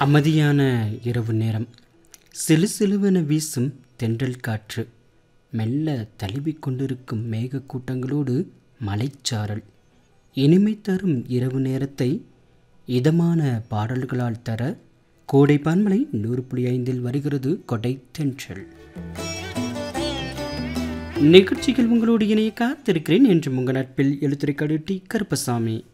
அமைதியான இரவு நேரம். சிலு சிலுவென வீசும் தென்றல் காற்று. மெல்ல தழுவிக் கொண்டிருக்கும் மேகக்கூட்டங்களோடு மலைச்சாரல். இனிமை தரும் இரவு நேரத்தை இதமான பாடல்களால் தர கோடை பான்மலை 100.5 வருகிறது கொடை தென்றல். நிகழ்ச்சிகள் உங்களோடு இணைய காத்திருக்கிறேன் என்று உங்கள் நட்பில் எழுத்துரைக்காடு டி கருப்பசாமி.